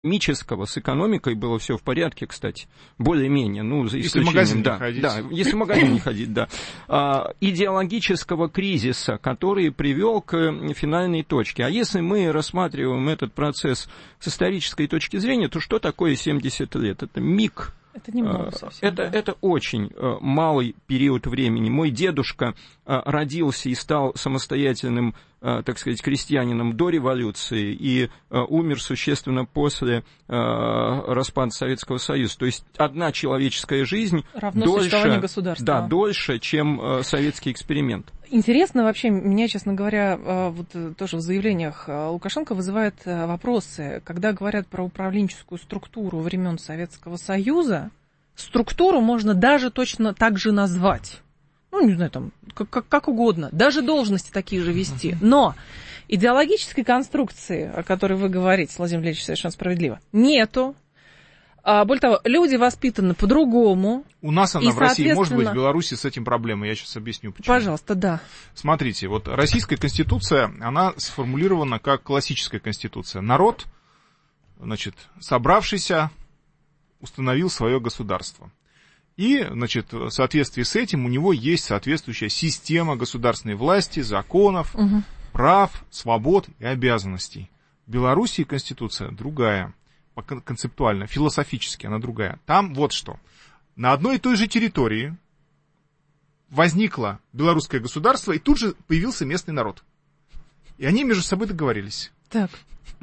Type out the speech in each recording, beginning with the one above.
экономического, с экономикой было все в порядке, кстати, более-менее, ну, за исключением... Если в магазин не ходить. Да, если в магазин не ходить, да. Идеологического кризиса, который привел к финальной точке. А если мы рассматриваем этот процесс с исторической точки зрения, то что такое 70 лет? Это миг. Это немного совсем. Это очень малый период времени. Мой дедушка родился и стал самостоятельным, так сказать, крестьянином до революции и умер существенно после распада Советского Союза. То есть одна человеческая жизнь дольше, чем советский эксперимент. Интересно вообще, меня, честно говоря, вот тоже в заявлениях Лукашенко вызывает вопросы, когда говорят про управленческую структуру времен Советского Союза, структуру можно даже точно так же назвать. Ну, не знаю, там, как угодно, даже должности такие же вести. Но идеологической конструкции, о которой вы говорите, Владимир Владимирович, совершенно справедливо, нету. Более того, люди воспитаны по-другому. У нас она в России, может быть, в Беларуси с этим проблемой. Я сейчас объясню, почему. Пожалуйста, да. Смотрите, вот российская конституция, она сформулирована как классическая конституция. Народ, значит, собравшийся, установил свое государство. И, значит, в соответствии с этим у него есть соответствующая система государственной власти, законов, прав, свобод и обязанностей. В Беларуси конституция другая. Концептуально, философически она другая. Там вот что. На одной и той же территории возникло белорусское государство, и тут же появился местный народ. И они между собой договорились. Так.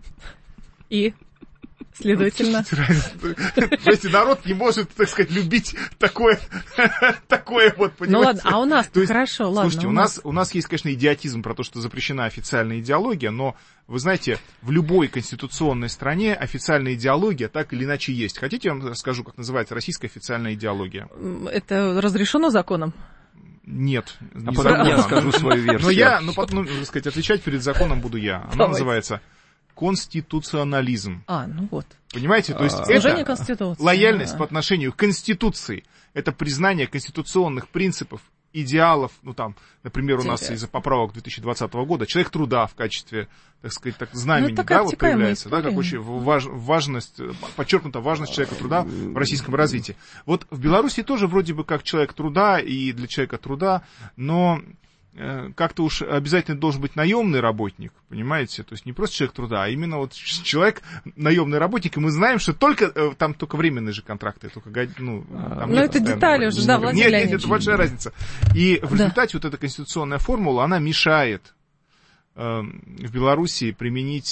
И? Следовательно. Знаете, народ не может, так сказать, любить такое вот, понимаете. Ну ладно, а у нас хорошо, ладно. Слушайте, у нас есть, конечно, идиотизм про то, что запрещена официальная идеология, но, вы знаете, в любой конституционной стране официальная идеология так или иначе есть. Хотите, я вам расскажу, как называется российская официальная идеология? Это разрешено законом? Нет. А потом я скажу свою версию. Но так сказать, отвечать перед законом буду я. Она называется конституционализм. Ну вот. Понимаете? То есть это лояльность по отношению к Конституции. Это признание конституционных принципов, идеалов. Ну там, например, у нас из-за поправок 2020 года человек труда в качестве, так сказать, знамени, да, вот появляется, да, как очень важность, подчеркнута важность человека труда в российском развитии. Вот в Беларуси тоже вроде бы как человек труда и для человека труда, но как-то уж обязательно должен быть наемный работник, понимаете? То есть не просто человек труда, а именно вот человек, наемный работник, и мы знаем, что там только временные же контракты. Это детали уже, да, Владимир Леонидович. Нет, это большая разница. И в результате вот эта конституционная формула, она мешает в Белоруссии применить...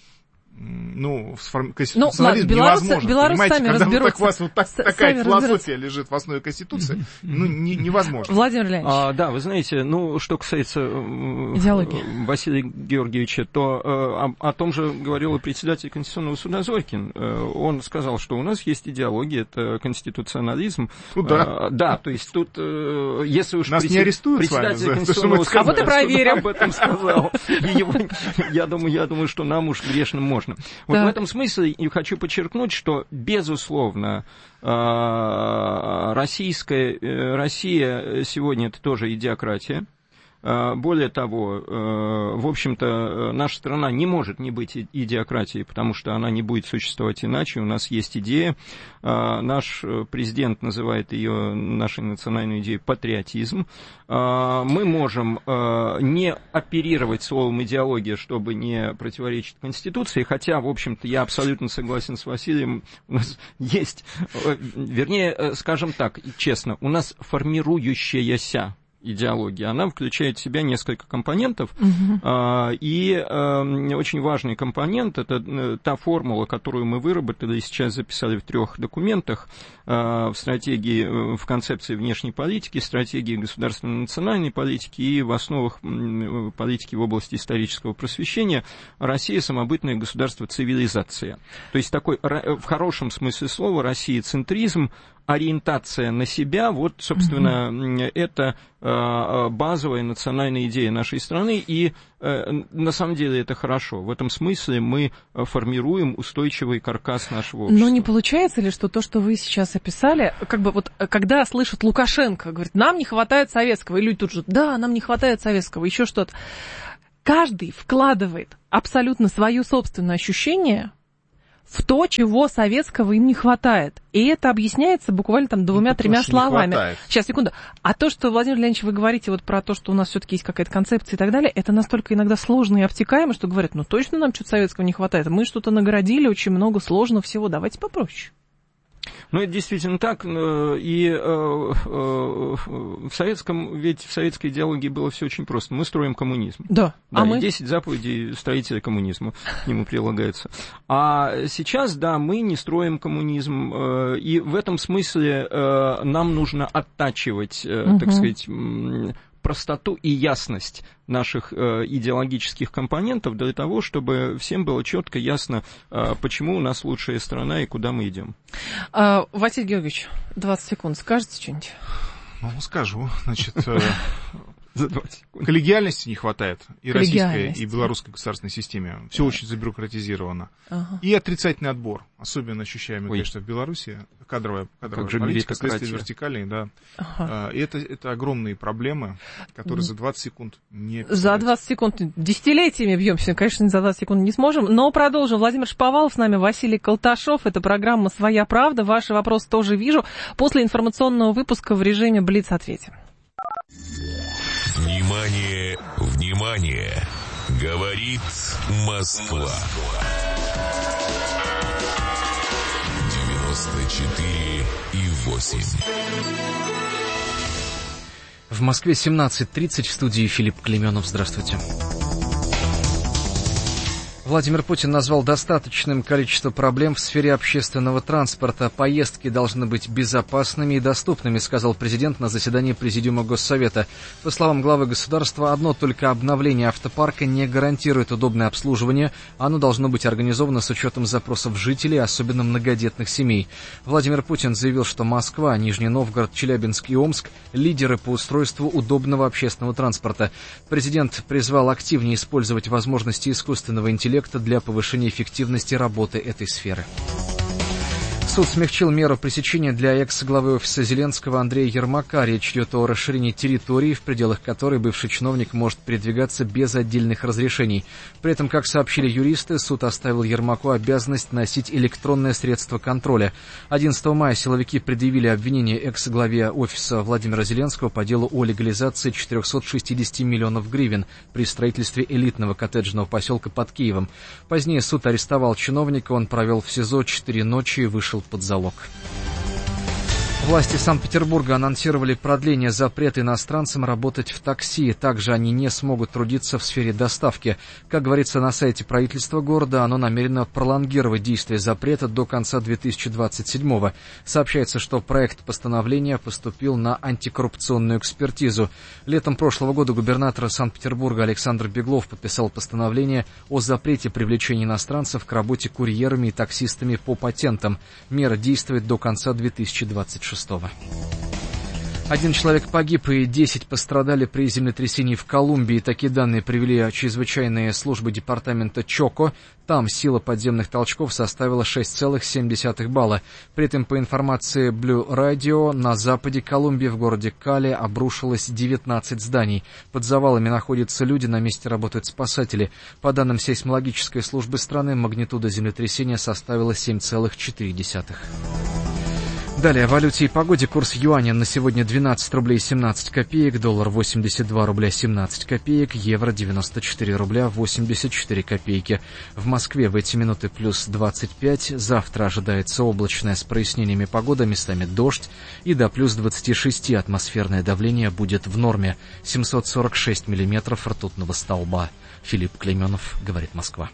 конституционализм невозможно. Понимаете, когда такая философия лежит в основе Конституции, невозможно. Владимир Леонидович. Да, вы знаете, что касается Василия Георгиевича, то о том же говорил и председатель Конституционного суда Зорькин. Он сказал, что у нас есть идеология, это конституционализм. Да, то есть тут, если уж нас не арестуют председатель Конституционного суда вот и проверим. об этом сказал, я думаю, что нам уж грешно можно. Вот в этом смысле я хочу подчеркнуть, что, безусловно, Россия сегодня это тоже идиократия. Более того, в общем-то, наша страна не может не быть идиократией, потому что она не будет существовать иначе. У нас есть идея. Наш президент называет ее, нашей национальной идеей, патриотизм. Мы можем не оперировать словом идеология, чтобы не противоречить Конституции, хотя, в общем-то, я абсолютно согласен с Василием. У нас есть, вернее, скажем так, честно, у нас формирующаяся идеология, она включает в себя несколько компонентов, и очень важный компонент — это та формула, которую мы выработали и сейчас записали в 3 документах, в стратегии, в концепции внешней политики, стратегии государственной национальной политики и в основах политики в области исторического просвещения. Россия — самобытное государство, цивилизация. То есть такой, в хорошем смысле слова, Россия-центризм, ориентация на себя, вот, собственно, это базовая национальная идея нашей страны, и на самом деле это хорошо. В этом смысле мы формируем устойчивый каркас нашего общества. Но не получается ли, что то, что вы сейчас описали, как бы вот, когда слышат Лукашенко, говорит, нам не хватает советского, и люди тут же, да, нам не хватает советского, еще что-то. Каждый вкладывает абсолютно свое собственное ощущение в то, чего советского им не хватает. И это объясняется буквально там 2-3 словами. Сейчас, секунду. А то, что, Владимир Леонидович, вы говорите вот про то, что у нас все-таки есть какая-то концепция и так далее, это настолько иногда сложно и обтекаемо, что говорят, ну точно нам что-то советского не хватает. Мы что-то наградили, очень много сложного всего. Давайте попроще. Ну, это действительно так, и в советской идеологии было все очень просто. Мы строим коммунизм. Да, а мы? 10 заповедей строителя коммунизма к нему прилагаются. А сейчас, да, мы не строим коммунизм, и в этом смысле нам нужно оттачивать, так сказать, простоту и ясность наших идеологических компонентов для того, чтобы всем было четко ясно, почему у нас лучшая страна и куда мы идем. Василий Георгиевич, 20 секунд, скажете что-нибудь? Ну, скажу. Значит, коллегиальности не хватает и российской, и белорусской государственной системе. Все очень забюрократизировано. И отрицательный отбор, особенно ощущаемый, конечно, в Беларуси. Кадровая политика, следствие вертикали, да. И это огромные проблемы, которые за 20 секунд не... За 20 секунд, десятилетиями бьемся, конечно, за 20 секунд не сможем, но продолжим. Владимир Шаповалов с нами, Василий Колташов, это программа «Своя правда». Ваши вопросы тоже вижу. После информационного выпуска в режиме «Блиц-ответим». Внимание, внимание! Говорит Москва. 94,8. В Москве 17:30, в студии Филипп Клейменов. Здравствуйте. Владимир Путин назвал достаточным количество проблем в сфере общественного транспорта. Поездки должны быть безопасными и доступными, сказал президент на заседании Президиума Госсовета. По словам главы государства, одно только обновление автопарка не гарантирует удобное обслуживание. Оно должно быть организовано с учетом запросов жителей, особенно многодетных семей. Владимир Путин заявил, что Москва, Нижний Новгород, Челябинск и Омск – лидеры по устройству удобного общественного транспорта. Президент призвал активнее использовать возможности искусственного интеллекта для повышения эффективности работы этой сферы. Суд смягчил меру пресечения для экс-главы офиса Зеленского Андрея Ермака. Речь идет о расширении территории, в пределах которой бывший чиновник может передвигаться без отдельных разрешений. При этом, как сообщили юристы, суд оставил Ермаку обязанность носить электронное средство контроля. 11 мая силовики предъявили обвинение экс-главе офиса Владимира Зеленского по делу о легализации 460 миллионов гривен при строительстве элитного коттеджного поселка под Киевом. Позднее суд арестовал чиновника, он провел в СИЗО 4 ночи и вышел под залог. Власти Санкт-Петербурга анонсировали продление запрета иностранцам работать в такси. Также они не смогут трудиться в сфере доставки. Как говорится на сайте правительства города, оно намерено пролонгировать действие запрета до конца 2027-го. Сообщается, что проект постановления поступил на антикоррупционную экспертизу. Летом прошлого года губернатор Санкт-Петербурга Александр Беглов подписал постановление о запрете привлечения иностранцев к работе курьерами и таксистами по патентам. Мера действует до конца 2026-го. 1 человек погиб и 10 пострадали при землетрясении в Колумбии. Такие данные привели чрезвычайные службы департамента Чоко. Там сила подземных толчков составила 6,7 балла. При этом, по информации Blue Radio, на западе Колумбии в городе Кали обрушилось 19 зданий. Под завалами находятся люди, на месте работают спасатели. По данным сейсмологической службы страны, магнитуда землетрясения составила 7,4. Далее о валюте и погоде. Курс юаня на сегодня 12 рублей 17 копеек, доллар 82 рубля 17 копеек, евро 94 рубля 84 копейки. В Москве в эти минуты плюс 25, завтра ожидается облачная с прояснениями погода, местами дождь, и до плюс 26 атмосферное давление будет в норме, 746 миллиметров ртутного столба. Филипп Клейменов, говорит Москва.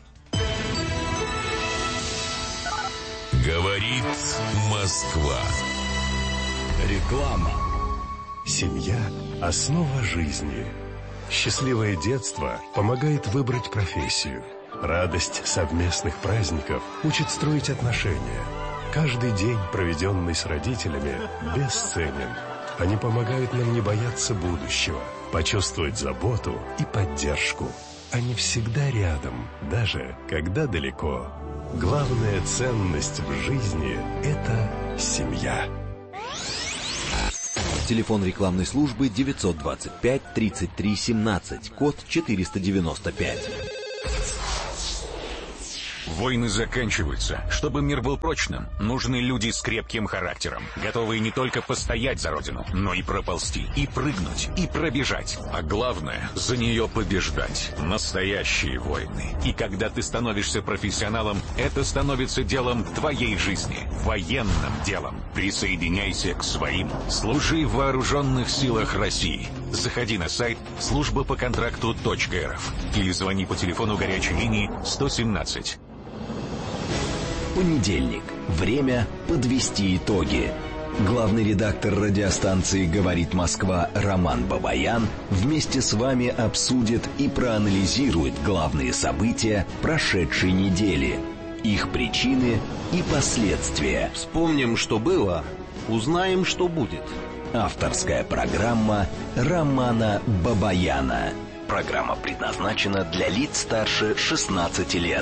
Говорит Москва. Реклама. Семья – основа жизни. Счастливое детство помогает выбрать профессию. Радость совместных праздников учит строить отношения. Каждый день, проведенный с родителями, бесценен. Они помогают нам не бояться будущего, почувствовать заботу и поддержку. Они всегда рядом, даже когда далеко. Главная ценность в жизни – это семья. Телефон рекламной службы 925-33-17, код 495. Войны заканчиваются. Чтобы мир был прочным, нужны люди с крепким характером, готовые не только постоять за родину, но и проползти, и прыгнуть, и пробежать. А главное, за нее побеждать. Настоящие войны. И когда ты становишься профессионалом, это становится делом твоей жизни. Военным делом. Присоединяйся к своим. Служи в вооруженных силах России. Заходи на сайт службапоконтракту.рф или звони по телефону горячей линии 117. Понедельник. Время подвести итоги. Главный редактор радиостанции «Говорит Москва» Роман Бабаян вместе с вами обсудит и проанализирует главные события прошедшей недели, их причины и последствия. Вспомним, что было, узнаем, что будет. Авторская программа Романа Бабаяна. Программа предназначена для лиц старше 16 лет.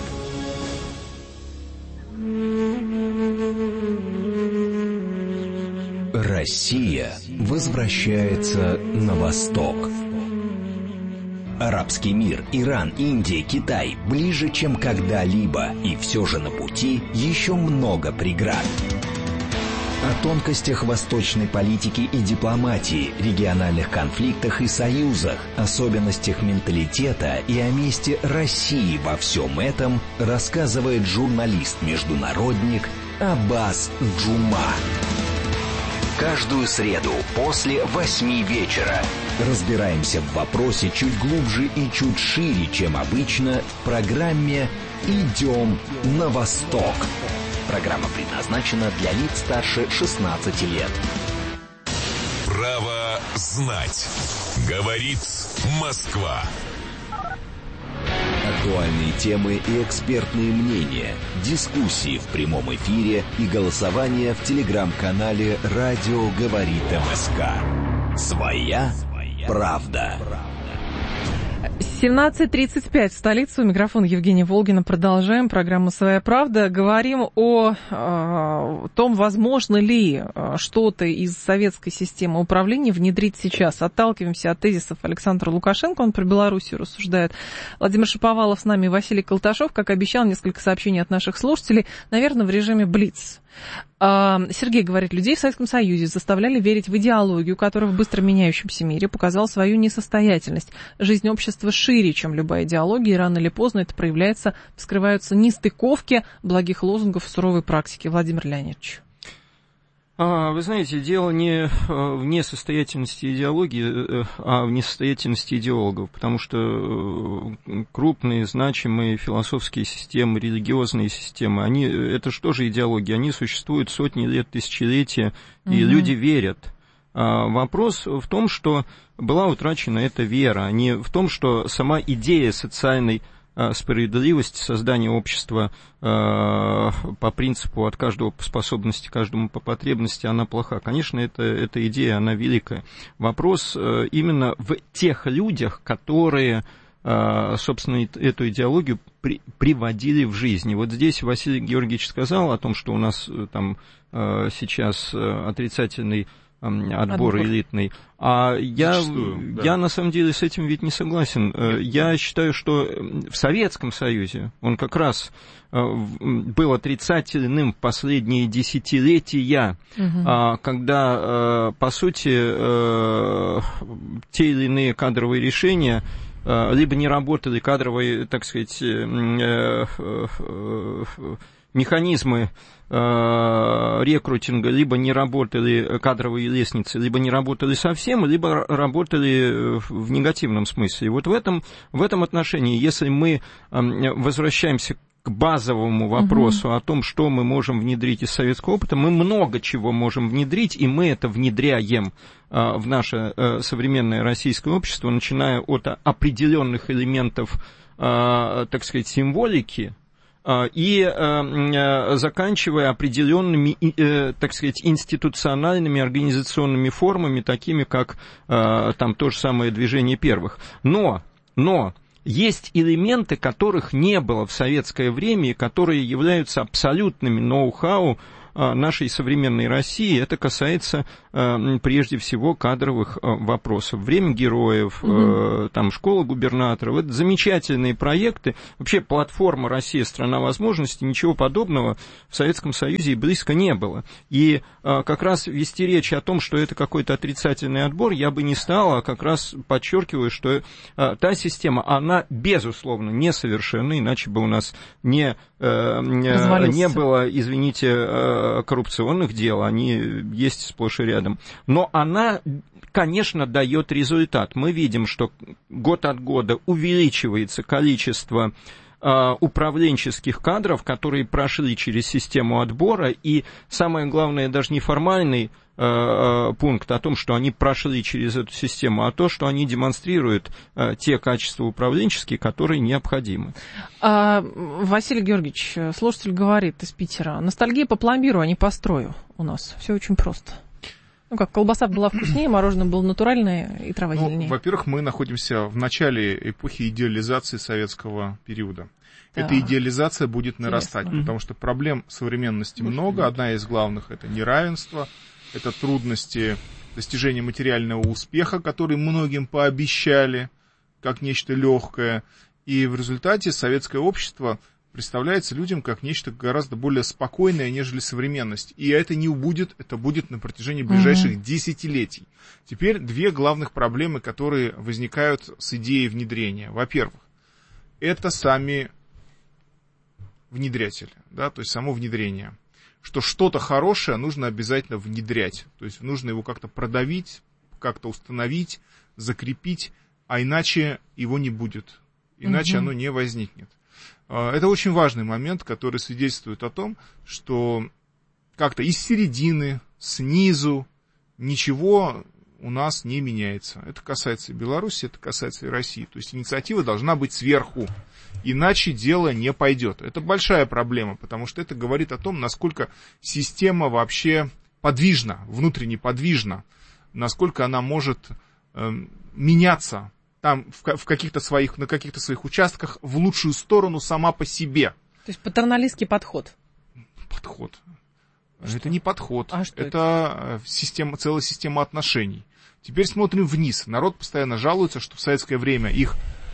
Россия возвращается на восток. Арабский мир, Иран, Индия, Китай ближе, чем когда-либо, и все же на пути еще много преград. О тонкостях восточной политики и дипломатии, региональных конфликтах и союзах, особенностях менталитета и о месте России во всем этом рассказывает журналист-международник Аббас Джума. Каждую среду после 8 вечера разбираемся в вопросе чуть глубже и чуть шире, чем обычно, в программе «Идем на восток». Программа предназначена для лиц старше 16 лет. Право знать. Говорит Москва. Актуальные темы и экспертные мнения, дискуссии в прямом эфире и голосование в телеграм-канале «Радио говорит МСК». Своя правда. 17:35 в столице. У микрофона Евгения Волгина. Продолжаем программу «Своя правда». Говорим о том, возможно ли что-то из советской системы управления внедрить сейчас. Отталкиваемся от тезисов Александра Лукашенко. Он про Белоруссию рассуждает. Владимир Шаповалов с нами, Василий Колташов. Как обещал, несколько сообщений от наших слушателей. Наверное, в режиме «Блиц». Сергей говорит, людей в Советском Союзе заставляли верить в идеологию, которая в быстро меняющемся мире показала свою несостоятельность. Жизнь общества шире, чем любая идеология, и рано или поздно это проявляется, вскрываются нестыковки благих лозунгов и суровой практики. Владимир Леонидович. Вы знаете, дело не в несостоятельности идеологии, а в несостоятельности идеологов, потому что крупные, значимые философские системы, религиозные системы, это что же идеологии? Они существуют сотни лет, тысячелетия, и люди верят. Вопрос в том, что была утрачена эта вера, а не в том, что сама идея социальной справедливости, создания общества по принципу от каждого по способности, каждому по потребности, она плоха. Конечно, эта идея, она великая. Вопрос именно в тех людях, которые, собственно, эту идеологию приводили в жизнь. И вот здесь Василий Георгиевич сказал о том, что у нас там сейчас отрицательный отбор элитный. А я на самом деле с этим ведь не согласен. Я считаю, что в Советском Союзе он как раз был отрицательным в последние десятилетия, когда, по сути, те или иные кадровые решения либо не работали кадровые, так сказать, механизмы рекрутинга, либо не работали кадровые лестницы, либо не работали совсем, либо работали в негативном смысле. И вот в этом отношении, если мы возвращаемся к базовому вопросу о том, что мы можем внедрить из советского опыта, мы много чего можем внедрить, и мы это внедряем в наше современное российское общество, начиная от определенных элементов, так сказать, символики, и заканчивая определенными, так сказать, институциональными, организационными формами, такими как там то же самое движение первых. Но есть элементы, которых не было в советское время, и которые являются абсолютными ноу-хау нашей современной России. Это касается прежде всего кадровых вопросов. Время героев, там, школа губернаторов. Это замечательные проекты. Вообще платформа «Россия. Страна возможностей», ничего подобного в Советском Союзе и близко не было. И как раз вести речь о том, что это какой-то отрицательный отбор, я бы не стал, а как раз подчеркиваю, что та система, она безусловно несовершенна, иначе бы у нас не было, извините, коррупционных дел, они есть сплошь и рядом. Но она, конечно, дает результат. Мы видим, что год от года увеличивается количество управленческих кадров, которые прошли через систему отбора, и самое главное, даже не формальный пункт о том, что они прошли через эту систему, а то, что они демонстрируют те качества управленческие, которые необходимы. Василий Георгиевич, слушатель говорит из Питера: ностальгия по пломбиру, а не по строю у нас. Все очень просто. Ну как, колбаса была вкуснее, мороженое было натуральное и трава зеленее. Во-первых, мы находимся в начале эпохи идеализации советского периода. Да. Эта идеализация будет нарастать, потому что проблем современности много. Одна из главных — это неравенство, это трудности достижения материального успеха, который многим пообещали как нечто легкое. И в результате советское общество представляется людям как нечто гораздо более спокойное, нежели современность. И это не убудет, это будет на протяжении ближайших десятилетий. Теперь две главных проблемы, которые возникают с идеей внедрения. Во-первых, это сами внедрятели, да, то есть само внедрение. Что что-то хорошее нужно обязательно внедрять. То есть нужно его как-то продавить, как-то установить, закрепить, а иначе его не будет. Иначе оно не возникнет. Это очень важный момент, который свидетельствует о том, что как-то из середины, снизу ничего у нас не меняется. Это касается и Беларуси, это касается и России. То есть инициатива должна быть сверху, иначе дело не пойдет. Это большая проблема, потому что это говорит о том, насколько система вообще подвижна, внутренне подвижна, насколько она может меняться там в каких-то своих, на каких-то своих участках в лучшую сторону сама по себе. То есть патерналистский подход. Подход. Это не подход. А что это система, целая система отношений. Теперь смотрим вниз. Народ постоянно жалуется, что в советское время их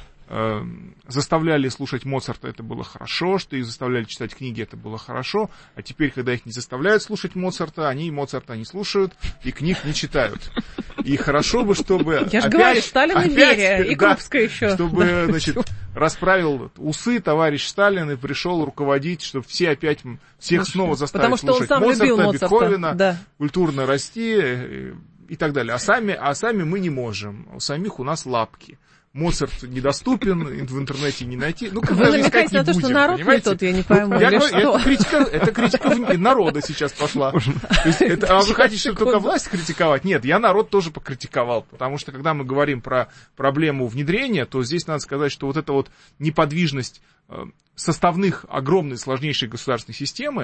заставляли слушать Моцарта, это было хорошо, что их заставляли читать книги, это было хорошо, а теперь, когда их не заставляют слушать Моцарта, они Моцарта не слушают и книг не читают. И хорошо бы, чтобы... Я же говорю, Сталин и Берия, и Крупская еще. Чтобы, значит, расправил усы товарищ Сталин и пришел руководить, чтобы все опять, всех снова заставить слушать Моцарта, Бетховена, культурно расти и так далее. А сами мы не можем, у самих у нас лапки. Моцарт недоступен, в интернете не найти. Ну, вы намекаете на то, что народ не тот, я не пойму. Это критика народа сейчас пошла. А вы хотите, чтобы только власть критиковать? Нет, я народ тоже покритиковал, потому что, когда мы говорим про проблему внедрения, то здесь надо сказать, что вот эта вот неподвижность составных огромной, сложнейшей государственной системы,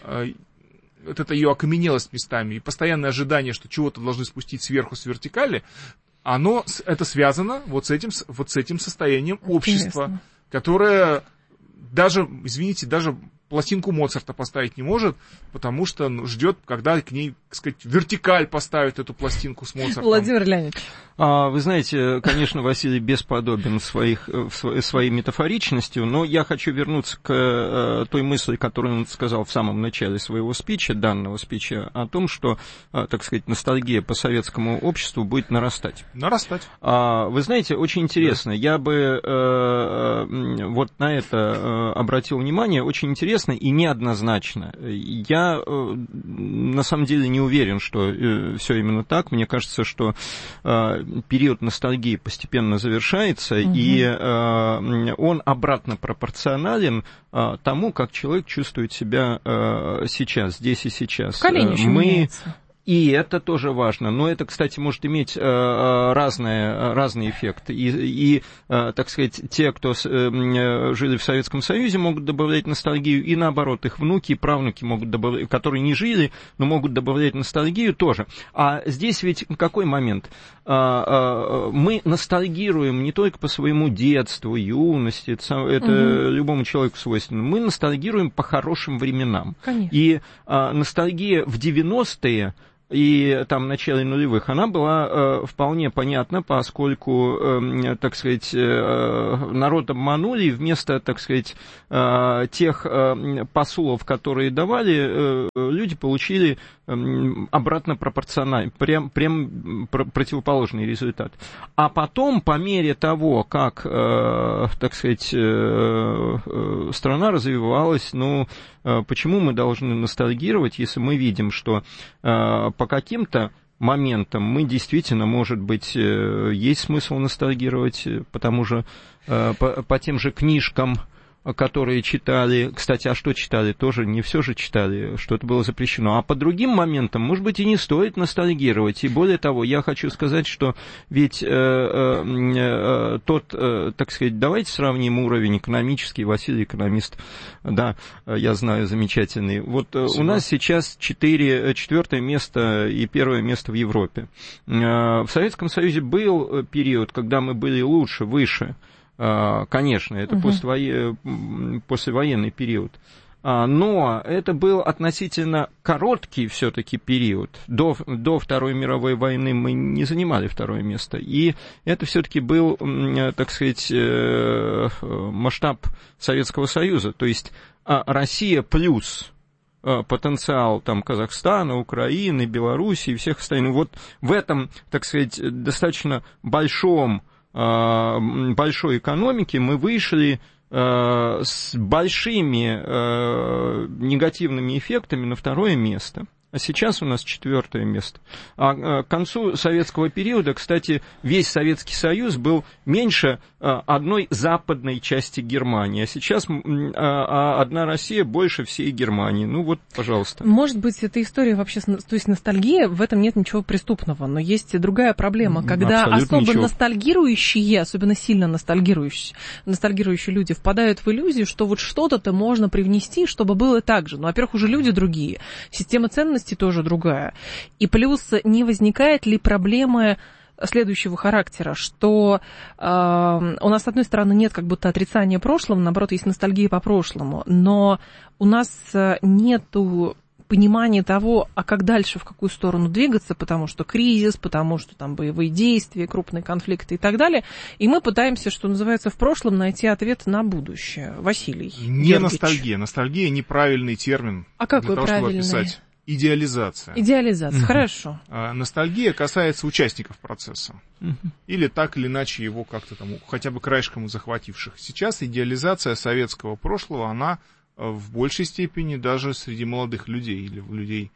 вот эта ее окаменелость местами и постоянное ожидание, что чего-то должны спустить сверху с вертикали, это связано вот с этим состоянием общества, которое даже, извините, даже пластинку Моцарта поставить не может, потому что ждет, когда к ней, так сказать, вертикаль поставит эту пластинку с Моцартом. Владимир Леонидович. Вы знаете, конечно, Василий бесподобен своей метафоричностью, но я хочу вернуться к той мысли, которую он сказал в самом начале своего спича, данного спича, о том, что, так сказать, ностальгия по советскому обществу будет нарастать. Нарастать. Вы знаете, очень интересно, я бы вот на это обратил внимание, очень интересно и неоднозначно. Я на самом деле не уверен, что все именно так. Мне кажется, что период ностальгии постепенно завершается, и он обратно пропорционален тому, как человек чувствует себя сейчас, здесь и сейчас. Поколение еще меняется. И это тоже важно. Но это, кстати, может иметь разный эффект. И, так сказать, те, кто жили в Советском Союзе, могут добавлять ностальгию, и наоборот, их внуки и правнуки могут добавлять, которые не жили, но могут добавлять ностальгию тоже. А здесь ведь какой момент? Мы ностальгируем не только по своему детству, юности, это любому человеку свойственно. Мы ностальгируем по хорошим временам. Конечно. И ностальгия в 90-е и там в начале нулевых, она была вполне понятна, поскольку, так сказать, народ обманули, и вместо, так сказать, тех посулов, которые давали, люди получили обратно пропорционально, прям противоположный результат. А потом, по мере того, как, так сказать, страна развивалась, почему мы должны ностальгировать, если мы видим, что по каким-то моментам мы действительно, может быть, есть смысл ностальгировать по тем же книжкам, которые читали. Кстати, а что читали? Тоже не все же читали, что-то было запрещено. А по другим моментам, может быть, и не стоит ностальгировать. И более того, я хочу сказать, что ведь так сказать, давайте сравним уровень экономический. Василий экономист, да, я знаю, замечательный. Вот спасибо. У нас сейчас 4-е место и 1-е место в Европе. В Советском Союзе был период, когда мы были лучше, выше. Конечно, это послевоенный период. Но это был относительно короткий все-таки период. До Второй мировой войны мы не занимали 2-е место. И это все-таки был, так сказать, масштаб Советского Союза. То есть Россия плюс потенциал там Казахстана, Украины, Белоруссии и всех остальных. Вот в этом, так сказать, достаточно большой экономике мы вышли с большими негативными эффектами на 2-е место. А сейчас у нас 4-е место. А к концу советского периода, кстати, весь Советский Союз был меньше одной западной части Германии. А сейчас одна Россия больше всей Германии. Ну вот, пожалуйста. Может быть, эта история вообще... То есть ностальгия, в этом нет ничего преступного. Но есть и другая проблема, когда особо ностальгирующие, особенно сильно ностальгирующие люди впадают в иллюзию, что вот что-то можно привнести, чтобы было так же. Ну, во-первых, уже люди другие. Система ценностей тоже другая. И плюс, не возникает ли проблемы следующего характера, что у нас, с одной стороны, нет как будто отрицания прошлого, наоборот, есть ностальгия по прошлому, но у нас нету понимания того, а как дальше, в какую сторону двигаться, потому что кризис, потому что там боевые действия, крупные конфликты и так далее, и мы пытаемся, что называется, в прошлом найти ответ на будущее. Василий Не Гергич. ностальгия. Ностальгия — неправильный термин. А какой для того, правильный? чтобы описать. Идеализация. Идеализация, хорошо. Ностальгия касается участников процесса. Или так или иначе его как-то там, хотя бы краешком захвативших. Сейчас идеализация советского прошлого, она в большей степени даже среди молодых людей или людей,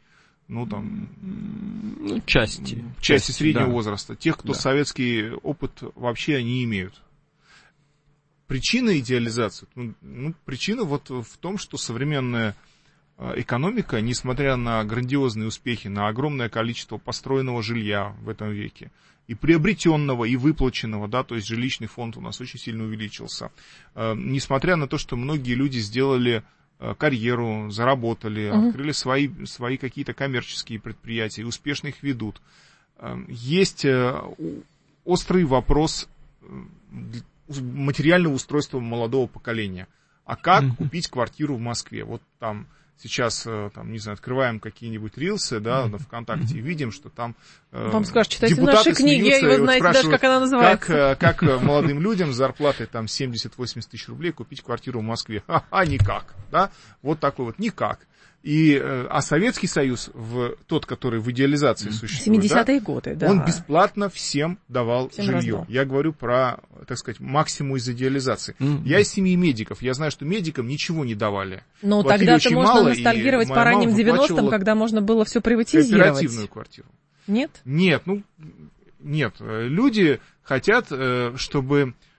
части среднего да. возраста. Тех, кто советский опыт вообще не имеют. Причина идеализации? Причина вот в том, что современная экономика, несмотря на грандиозные успехи, на огромное количество построенного жилья в этом веке, и приобретенного, и выплаченного, да, то есть жилищный фонд у нас очень сильно увеличился, несмотря на то, что многие люди сделали карьеру, заработали, открыли свои какие-то коммерческие предприятия, и успешно их ведут, есть острый вопрос материального устройства молодого поколения. А как купить квартиру в Москве? Вот там сейчас, не знаю, открываем какие-нибудь рилсы, да, на ВКонтакте, и видим, что там вам скажут, читайте наши книги, и вы знаете даже, как она называется. Как молодым людям с зарплатой там 70-80 тысяч рублей купить квартиру в Москве? Никак, да? Вот такой вот, никак. А Советский Союз, тот, который в идеализации существует, 70-е годы, да. Он бесплатно всем давал всем жилье. раздал. Я говорю про, так сказать, максимум из идеализации. Я из семьи медиков, я знаю, что медикам ничего не давали. Но тогда-то можно ностальгировать по ранним 90-м, когда можно было все приватизировать. Кооперативную квартиру. Нет? Нет. Люди хотят, чтобы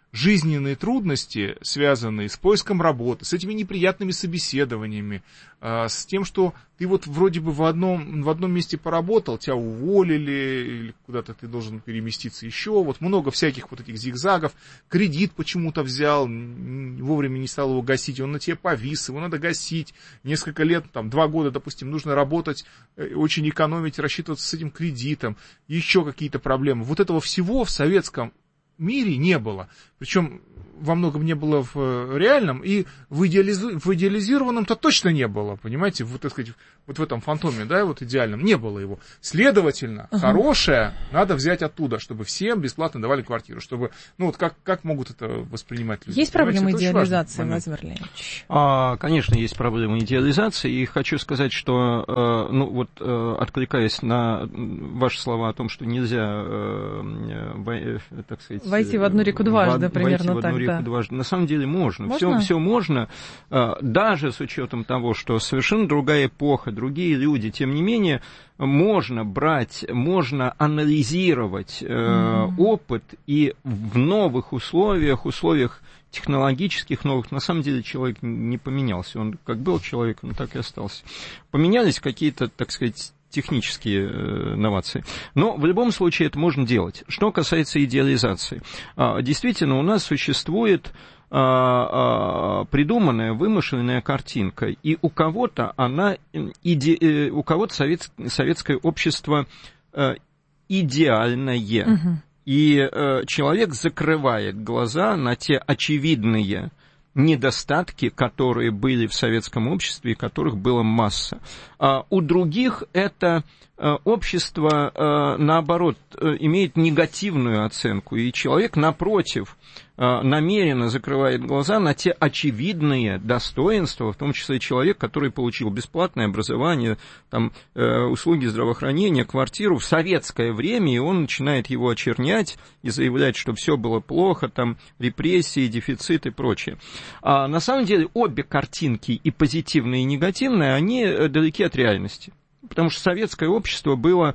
жизненные трудности, связанные с поиском работы, с этими неприятными собеседованиями, с тем, что ты вот вроде бы в одном месте поработал, тебя уволили, или куда-то ты должен переместиться еще, вот много всяких вот этих зигзагов, кредит почему-то взял, вовремя не стал его гасить, он на тебе повис, его надо гасить, несколько лет, 2 года, допустим, нужно работать, очень экономить, рассчитываться с этим кредитом, еще какие-то проблемы. Вот этого всего в советском мире не было. Причем во многом не было в реальном, и в идеализированном-то точно не было, понимаете, вот, так сказать, вот в этом фантоме, да, вот идеальном, не было его. Следовательно, хорошее надо взять оттуда, чтобы всем бесплатно давали квартиру, чтобы, вот как могут это воспринимать люди? Есть проблема идеализации, Владимир Леонидович? Конечно, есть проблема идеализации, и хочу сказать, что, откликаясь на ваши слова о том, что нельзя, так сказать... Войти в одну реку дважды, примерно так, да. На самом деле можно? Все можно, даже с учетом того, что совершенно другая эпоха, другие люди, тем не менее, можно брать, можно анализировать опыт, и в новых условиях технологических новых, на самом деле человек не поменялся, он как был человеком, так и остался. Поменялись какие-то, так сказать, технические новации. Но в любом случае это можно делать. Что касается идеализации. Действительно, у нас существует придуманная, вымышленная картинка, и у кого-то у кого-то советское общество идеальное. И человек закрывает глаза на те очевидные недостатки, которые были в советском обществе, и которых была масса. У других это общество, наоборот, имеет негативную оценку, и человек, напротив, намеренно закрывает глаза на те очевидные достоинства, в том числе человек, который получил бесплатное образование, услуги здравоохранения, квартиру в советское время, и он начинает его очернять и заявлять, что все было плохо, репрессии, дефицит и прочее. А на самом деле обе картинки, и позитивная, и негативная, они далеки от реальности. Потому что советское общество было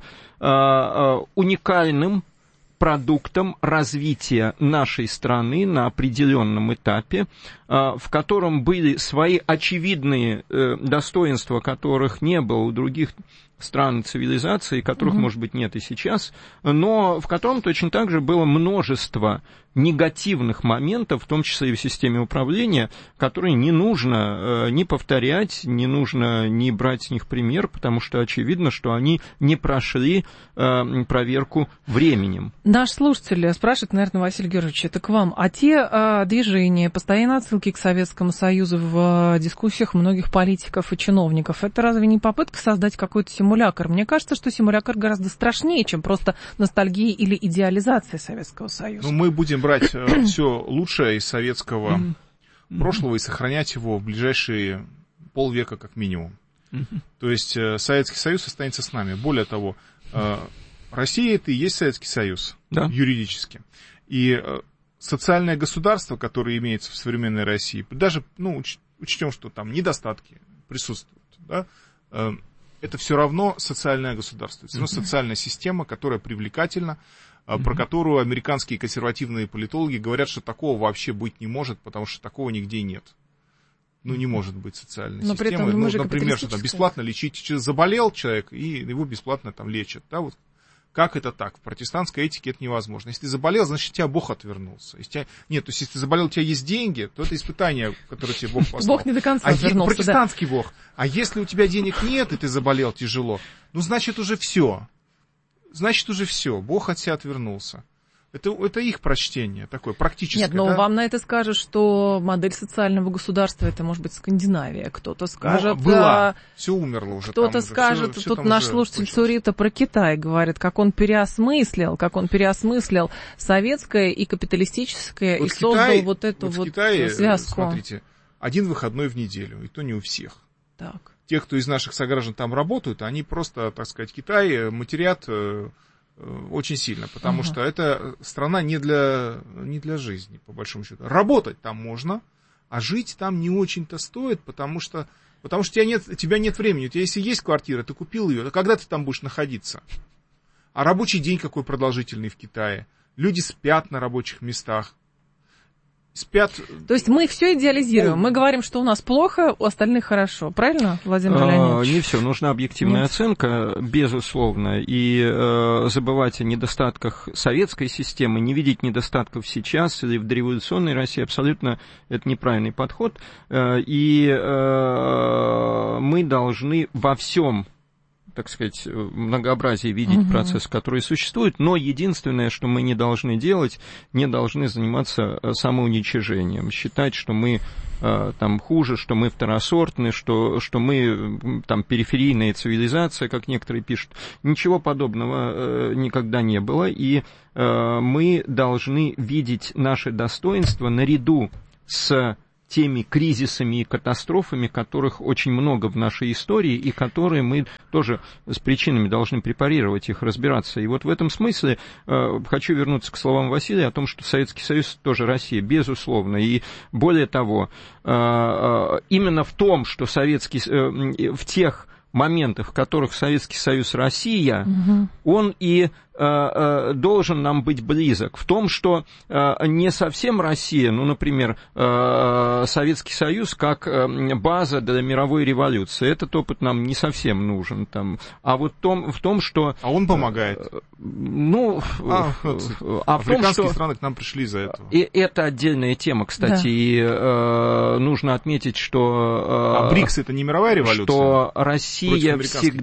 уникальным продуктом развития нашей страны на определенном этапе, в котором были свои очевидные достоинства, которых не было у других стран цивилизации, которых, может быть, нет и сейчас, но в котором точно так же было множество негативных моментов, в том числе и в системе управления, которые не нужно ни повторять, не нужно ни брать с них пример, потому что очевидно, что они не прошли проверку временем. Наш слушатель спрашивает, наверное, Василий Георгиевич, это к вам. А те движения, постоянно отсылки к Советскому Союзу в дискуссиях многих политиков и чиновников, это разве не попытка создать какой-то симулятор? Мне кажется, что симулятор гораздо страшнее, чем просто ностальгия или идеализация Советского Союза. Мы будем брать все лучшее из советского прошлого и сохранять его в ближайшие полвека как минимум. То есть Советский Союз останется с нами. Более того, Россия — это и есть Советский Союз, юридически. И социальное государство, которое имеется в современной России, даже учтем, что там недостатки присутствуют, да, это все равно социальное государство, все равно социальная система, которая привлекательна, про которую американские консервативные политологи говорят, что такого вообще быть не может, потому что такого нигде нет. Не может быть социальной системы. Например, что бесплатно лечить, заболел человек, и его бесплатно лечат. Да, вот. Как это так? В протестантской этике это невозможно. Если ты заболел, значит, тебя Бог отвернулся. Нет, то есть, если ты заболел, у тебя есть деньги, то это испытание, которое тебе Бог послал. Бог не до конца отвернулся, протестантский Бог. А если у тебя денег нет, и ты заболел тяжело, значит, уже все. Значит, уже все. Бог от тебя отвернулся. Это их прочтение такое, практическое. Нет, но вам на это скажут, что модель социального государства — это, может быть, Скандинавия. Кто-то скажет... Была, все умерло уже. Кто-то скажет, все тут наш слушатель Цурита про Китай говорит, как он переосмыслил советское и капиталистическое, и создал вот эту вот Китае, связку. Смотрите, один выходной в неделю, и то не у всех. Так. Те, кто из наших сограждан там работают, они просто, так сказать, Китай матерят... очень сильно, потому что это страна не для жизни, по большому счету. Работать там можно, а жить там не очень-то стоит, потому что у тебя нет времени. У тебя, если есть квартира, ты купил ее, то когда ты там будешь находиться? А рабочий день какой продолжительный в Китае. Люди спят на рабочих местах. спят. То есть мы все идеализируем. Мы говорим, что у нас плохо, у остальных хорошо. Правильно, Владимир Леонидович? Не все. Нужна объективная оценка, безусловно. И забывать о недостатках советской системы, не видеть недостатков сейчас или в дореволюционной России, абсолютно это неправильный подход. И мы должны во всем, так сказать, многообразие видеть процесс, который существует, но единственное, что мы не должны делать, не должны заниматься самоуничижением, считать, что мы там хуже, что мы второсортны, что мы там периферийная цивилизация, как некоторые пишут. Ничего подобного никогда не было, и мы должны видеть наши достоинства наряду с теми кризисами и катастрофами, которых очень много в нашей истории, и которые мы тоже с причинами должны препарировать их, разбираться. И вот в этом смысле хочу вернуться к словам Василия о том, что Советский Союз тоже Россия, безусловно. И более того, именно в том, что в тех моментах, в которых Советский Союз Россия, он и должен нам быть близок. В том, что не совсем Россия, ну, например, Советский Союз как база для мировой революции. Этот опыт нам не совсем нужен. Там. А вот в том, что... А он помогает. Ну, африканские страны к нам пришли из-за этого. И это отдельная тема, кстати. Да. И нужно отметить, что... А БРИКС — это не мировая революция? Что Россия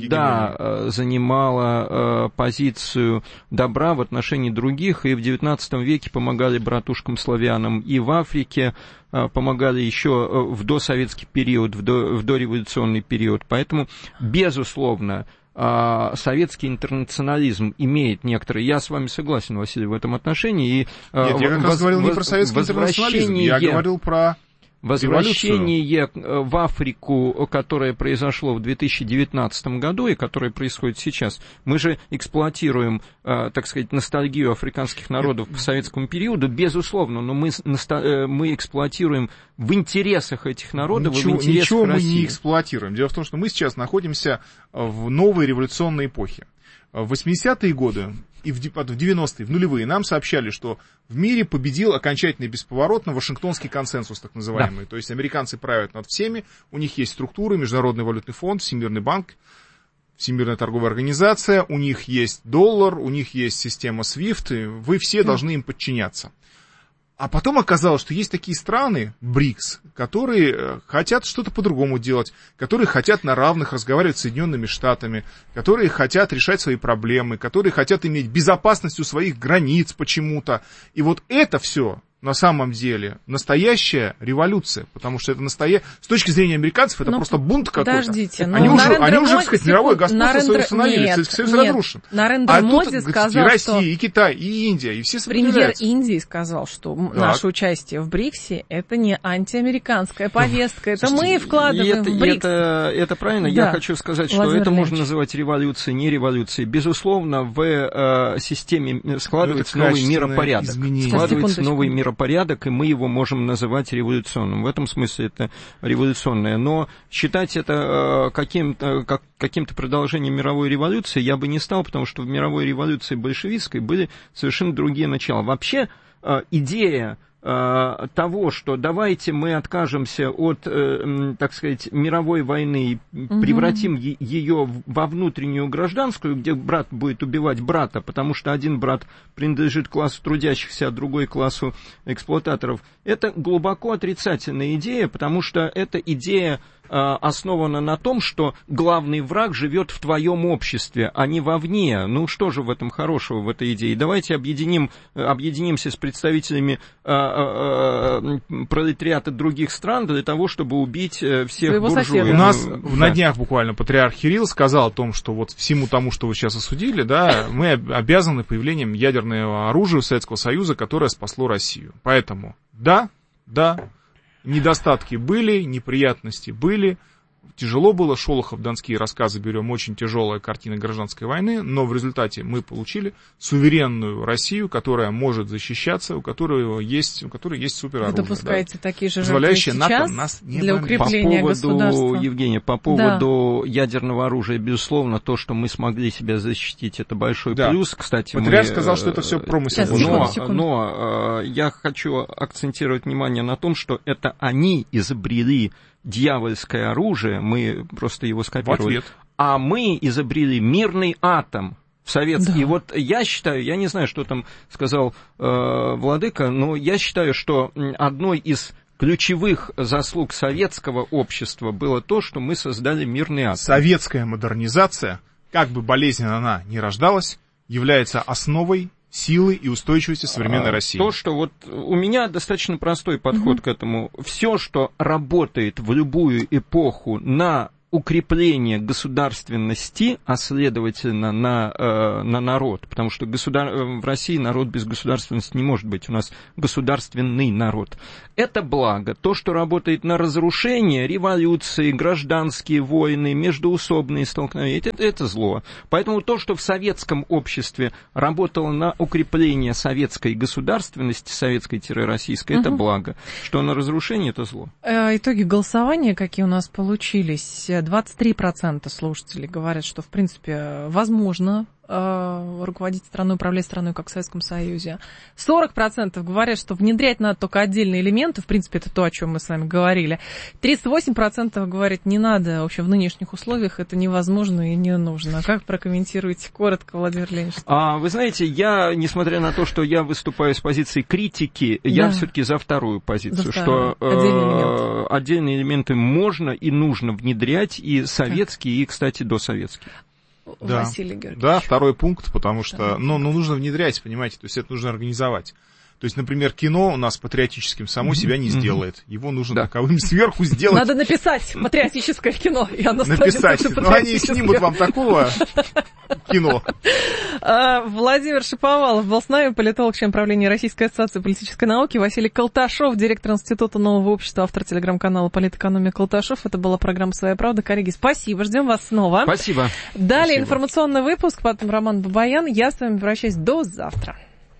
всегда занимала позицию добра в отношении других, и в XIX веке помогали братушкам-славянам, и в Африке помогали еще в досоветский период, в дореволюционный период. Поэтому, безусловно, советский интернационализм имеет некоторые... Я с вами согласен, Василий, в этом отношении. Нет, я как раз говорил не про советский интернационализм, я говорил про... Возвращение в Африку, которое произошло в 2019 году и которое происходит сейчас, мы же эксплуатируем, так сказать, ностальгию африканских народов по советскому периоду, безусловно, но мы эксплуатируем в интересах этих народов, в интересах ничего России. Мы не эксплуатируем. Дело в том, что мы сейчас находимся в новой революционной эпохе. В 80-е годы и в 90-е, в нулевые нам сообщали, что в мире победил окончательно и бесповоротно Вашингтонский консенсус, так называемый. Да. То есть американцы правят над всеми, у них есть структуры, Международный валютный фонд, Всемирный банк, Всемирная торговая организация, у них есть доллар, у них есть система SWIFT, и вы все должны им подчиняться. А потом оказалось, что есть такие страны, БРИКС, которые хотят что-то по-другому делать, которые хотят на равных разговаривать с Соединенными Штатами, которые хотят решать свои проблемы, которые хотят иметь безопасность у своих границ почему-то. И вот это все на самом деле настоящая революция, потому что это с точки зрения американцев, это просто бунт какой-то. Подождите, они уже, так сказать, мировое господство свое установили, Советский Союз разрушен. Нарендра Моди сказал, и Россия, и Китай, и Индия, и все Премьер сопротивляются. Индии сказал, что наше участие в БРИКСе это не антиамериканская повестка, это мы вкладываем в БРИКС. Это правильно, да. Я хочу сказать, что это можно называть революцией, не революцией. Безусловно, в системе складывается новый миропорядок. Складывается новый миропорядок, и мы его можем называть революционным. В этом смысле это революционное. Но считать это каким-то продолжением мировой революции я бы не стал, потому что в мировой революции большевистской были совершенно другие начала. Вообще идея того, что давайте мы откажемся от, так сказать, мировой войны и превратим ее во внутреннюю гражданскую, где брат будет убивать брата, потому что один брат принадлежит классу трудящихся, а другой классу эксплуататоров. Это глубоко отрицательная идея, потому что эта идея основана на том, что главный враг живет в твоем обществе, а не вовне. Ну, что же в этом хорошего, в этой идее? Давайте объединимся с представителями пролетариата других стран для того, чтобы убить всех буржуев. У нас на днях буквально патриарх Кирилл сказал о том, что вот всему тому, что вы сейчас осудили, да, мы обязаны появлением ядерного оружия Советского Союза, которое спасло Россию. Поэтому, да, недостатки были, неприятности были, Тяжело было, Шолохов, Донские рассказы берем, очень тяжелая картина гражданской войны, но в результате мы получили суверенную Россию, которая может защищаться, у которой есть супероружие. Вы допускаете такие же жертвы сейчас нас не для укрепления государства? Евгений, по поводу ядерного оружия, безусловно, то, что мы смогли себя защитить, это большой плюс. Кстати, Патриарх сказал, что это все промысел. Но я хочу акцентировать внимание на том, что это они изобрели дьявольское оружие, мы просто его скопировали, а мы изобрели мирный атом советский. Да. И вот я считаю, я не знаю, что там сказал Владыка, но я считаю, что одной из ключевых заслуг советского общества было то, что мы создали мирный атом. Советская модернизация, как бы болезненно она ни рождалась, является основой силы и устойчивости современной России. То, что вот у меня достаточно простой подход к этому. Все, что работает в любую эпоху на укрепление государственности, а следовательно на народ, потому что в России народ без государственности не может быть, у нас государственный народ. Это благо. То, что работает на разрушение, революции, гражданские войны, междоусобные столкновения, это зло. Поэтому то, что в советском обществе работало на укрепление советской государственности, советской-российской, это благо. Что на разрушение, это зло. Итоги голосования, какие у нас получились? 23% слушателей говорят, что, в принципе, возможно руководить страной, управлять страной, как в Советском Союзе. 40% говорят, что внедрять надо только отдельные элементы. В принципе, это то, о чем мы с вами говорили. 38% говорят, не надо. Вообще, в нынешних условиях это невозможно и не нужно. Как прокомментируете коротко, Владимир Леонидович? Вы знаете, я, несмотря на то, что я выступаю с позиции критики, я все-таки за вторую позицию, что отдельные элементы можно и нужно внедрять, и советские, и, кстати, досоветские. Да, да, второй пункт, потому что, нужно внедрять, понимаете, то есть это нужно организовать. То есть, например, кино у нас патриотическим само себя не сделает. Его нужно таковым сверху сделать. Надо написать патриотическое кино, и оно написать. Но они снимут вам такого кино. Владимир Шаповалов был с нами, политолог, член правления Российской ассоциации политической науки, Василий Колташов, директор Института нового общества, автор телеграм-канала «Политэкономия Колташов». Это была программа «Своя правда». Коллеги, спасибо, ждем вас снова. Спасибо. Далее информационный выпуск, потом Роман Бабаян. Я с вами прощаюсь до завтра.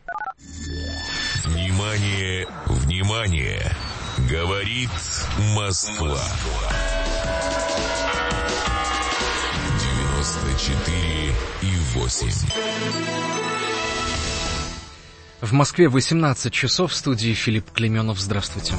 Внимание, внимание! Говорит Москва. 94,8. В Москве 18 часов. В студии Филипп Клеменов. Здравствуйте.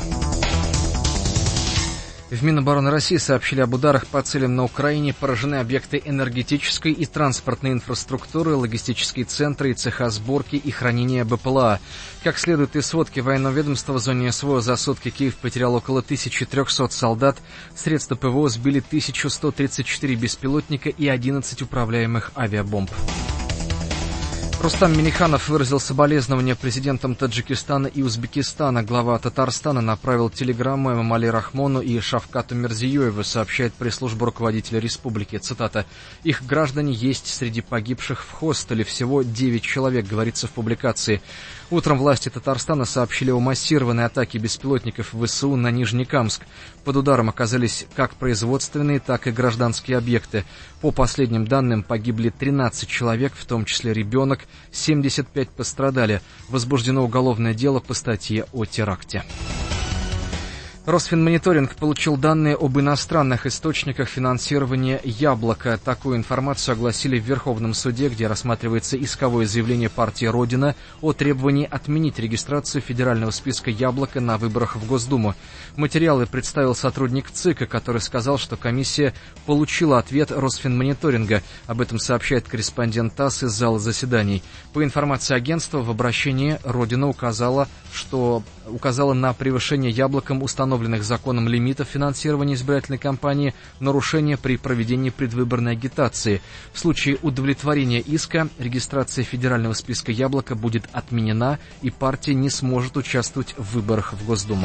В Минобороны России сообщили об ударах по целям на Украине. Поражены объекты энергетической и транспортной инфраструктуры, логистические центры и цеха сборки и хранения БПЛА. Как следует из сводки военного ведомства, в зоне СВО за сутки Киев потерял около 1300 солдат. Средства ПВО сбили 1134 беспилотника и 11 управляемых авиабомб. Рустам Минниханов выразил соболезнования президентам Таджикистана и Узбекистана. Глава Татарстана направил телеграмму Эмомали Рахмону и Шавкату Мирзиёеву, сообщает пресс-служба руководителя республики. Цитата. «Их граждане есть среди погибших в хостеле. Всего 9 человек», говорится в публикации. Утром власти Татарстана сообщили о массированной атаке беспилотников ВСУ на Нижнекамск. Под ударом оказались как производственные, так и гражданские объекты. По последним данным, погибли 13 человек, в том числе ребенок, 75 пострадали. Возбуждено уголовное дело по статье о теракте. Росфинмониторинг получил данные об иностранных источниках финансирования «Яблоко». Такую информацию огласили в Верховном суде, где рассматривается исковое заявление партии «Родина» о требовании отменить регистрацию федерального списка «Яблоко» на выборах в Госдуму. Материалы представил сотрудник ЦИКа, который сказал, что комиссия получила ответ Росфинмониторинга. Об этом сообщает корреспондент ТАСС из зала заседаний. По информации агентства, в обращении «Родина» указала на превышение «Яблоком» установленных законом лимитов финансирования избирательной кампании, нарушения при проведении предвыборной агитации. В случае удовлетворения иска регистрация федерального списка «Яблоко» будет отменена, и партия не сможет участвовать в выборах в Госдуму.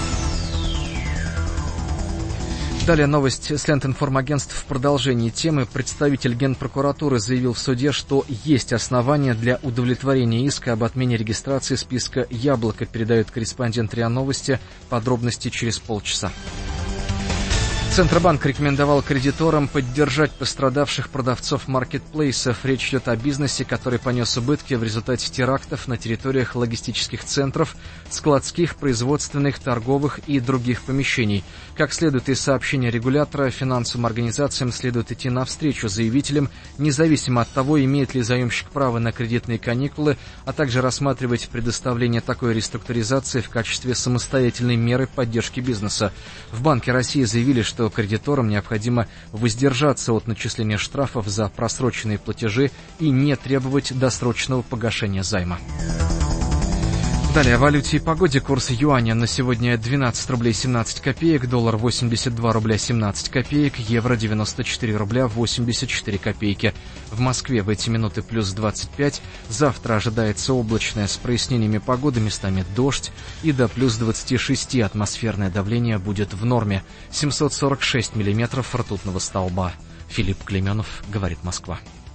Далее новость с лент информагентств в продолжении темы. Представитель Генпрокуратуры заявил в суде, что есть основания для удовлетворения иска об отмене регистрации списка «Яблоко», передает корреспондент РИА Новости. Подробности через полчаса. Центробанк рекомендовал кредиторам поддержать пострадавших продавцов маркетплейсов. Речь идет о бизнесе, который понес убытки в результате терактов на территориях логистических центров, складских, производственных, торговых и других помещений. Как следует из сообщения регулятора, финансовым организациям следует идти навстречу заявителям, независимо от того, имеет ли заемщик право на кредитные каникулы, а также рассматривать предоставление такой реструктуризации в качестве самостоятельной меры поддержки бизнеса. В Банке России заявили, что кредиторам необходимо воздержаться от начисления штрафов за просроченные платежи и не требовать досрочного погашения займа. Далее о валюте и погоде. Курс юаня на сегодня 12 рублей 17 копеек, доллар 82 рубля 17 копеек, евро 94 рубля 84 копейки. В Москве в эти минуты плюс 25. Завтра ожидается облачное с прояснениями погоды, местами дождь, и до плюс 26 атмосферное давление будет в норме. 746 миллиметров ртутного столба. Филипп Клейменов, говорит Москва.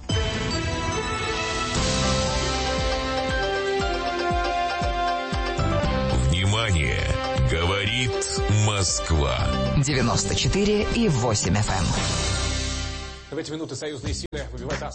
Говорит Москва. 94,8 FM. В эти минуты союзные силы выбивают